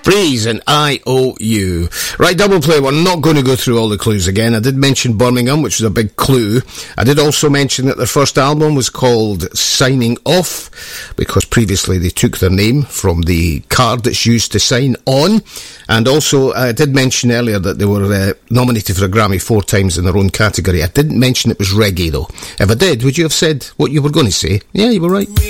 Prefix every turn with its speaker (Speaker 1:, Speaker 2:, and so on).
Speaker 1: Breeze and IOU. Right, double play. We're not going to go through all the clues again. I did mention Birmingham, which was a big clue. I did also mention that their first album was called Signing Off, because previously they took their name from the card that's used to sign on. And also, I did mention earlier that they were nominated for a Grammy 4 times in their own category. I didn't mention it was reggae, though. If I did, would you have said what you were going to say? Yeah, you were right.